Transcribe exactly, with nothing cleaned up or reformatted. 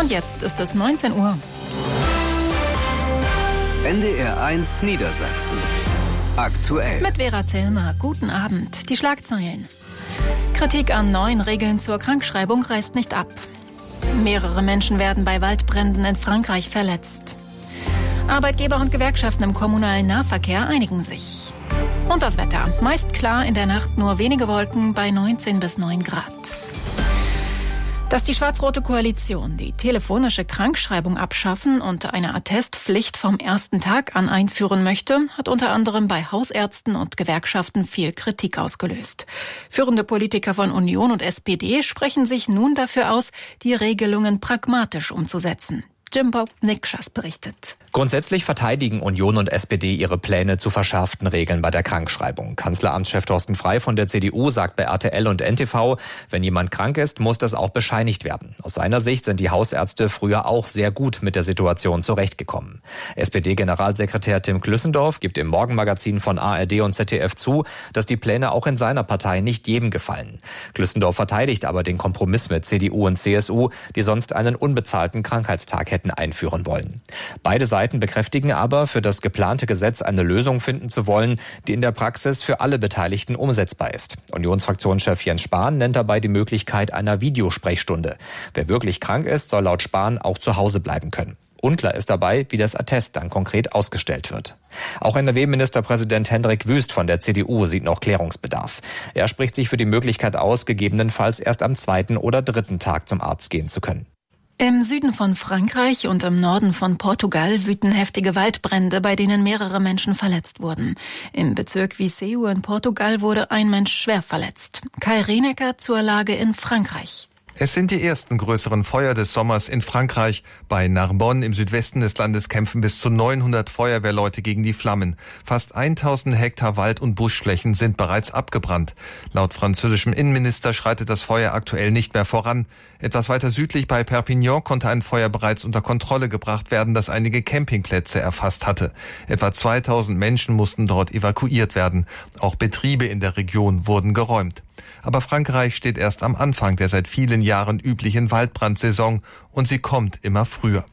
Und jetzt ist es neunzehn Uhr. N D R eins Niedersachsen. Aktuell. Mit Vera Zellmer. Guten Abend. Die Schlagzeilen. Kritik an neuen Regeln zur Krankschreibung reißt nicht ab. Mehrere Menschen werden bei Waldbränden in Frankreich verletzt. Arbeitgeber und Gewerkschaften im kommunalen Nahverkehr einigen sich. Und das Wetter. Meist klar, in der Nacht nur wenige Wolken bei neunzehn bis neun Grad. Dass die schwarz-rote Koalition die telefonische Krankschreibung abschaffen und eine Attestpflicht vom ersten Tag an einführen möchte, hat unter anderem bei Hausärzten und Gewerkschaften viel Kritik ausgelöst. Führende Politiker von Union und S P D sprechen sich nun dafür aus, die Regelungen pragmatisch umzusetzen. Jimbo Nikschas berichtet. Grundsätzlich verteidigen Union und S P D ihre Pläne zu verschärften Regeln bei der Krankschreibung. Kanzleramtschef Thorsten Frey von der C D U sagt bei R T L und N T V, wenn jemand krank ist, muss das auch bescheinigt werden. Aus seiner Sicht sind die Hausärzte früher auch sehr gut mit der Situation zurechtgekommen. S P D-Generalsekretär Tim Klüssendorf gibt im Morgenmagazin von A R D und Z D F zu, dass die Pläne auch in seiner Partei nicht jedem gefallen. Klüssendorf verteidigt aber den Kompromiss mit C D U und C S U, die sonst einen unbezahlten Krankheitstag hätten einführen wollen. Beide Seiten bekräftigen aber, für das geplante Gesetz eine Lösung finden zu wollen, die in der Praxis für alle Beteiligten umsetzbar ist. Unionsfraktionschef Jens Spahn nennt dabei die Möglichkeit einer Videosprechstunde. Wer wirklich krank ist, soll laut Spahn auch zu Hause bleiben können. Unklar ist dabei, wie das Attest dann konkret ausgestellt wird. Auch N R W-Ministerpräsident Hendrik Wüst von der C D U sieht noch Klärungsbedarf. Er spricht sich für die Möglichkeit aus, gegebenenfalls erst am zweiten oder dritten Tag zum Arzt gehen zu können. Im Süden von Frankreich und im Norden von Portugal wüten heftige Waldbrände, bei denen mehrere Menschen verletzt wurden. Im Bezirk Viseu in Portugal wurde ein Mensch schwer verletzt. Kai Rienecker zur Lage in Frankreich. Es sind die ersten größeren Feuer des Sommers in Frankreich. Bei Narbonne im Südwesten des Landes kämpfen bis zu neunhundert Feuerwehrleute gegen die Flammen. Fast tausend Hektar Wald- und Buschflächen sind bereits abgebrannt. Laut französischem Innenminister schreitet das Feuer aktuell nicht mehr voran. Etwas weiter südlich bei Perpignan konnte ein Feuer bereits unter Kontrolle gebracht werden, das einige Campingplätze erfasst hatte. Etwa zweitausend Menschen mussten dort evakuiert werden. Auch Betriebe in der Region wurden geräumt. Aber Frankreich steht erst am Anfang der seit vielen Jahren üblichen Waldbrandsaison und sie kommt immer früher.